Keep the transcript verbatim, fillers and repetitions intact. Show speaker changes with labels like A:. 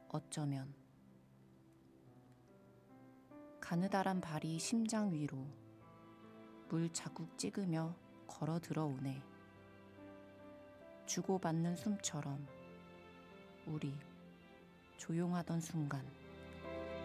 A: 어쩌면 가느다란 발이 심장 위로 물 자국 찍으며 걸어 들어오네. 주고받는 숨처럼 우리 조용하던 순간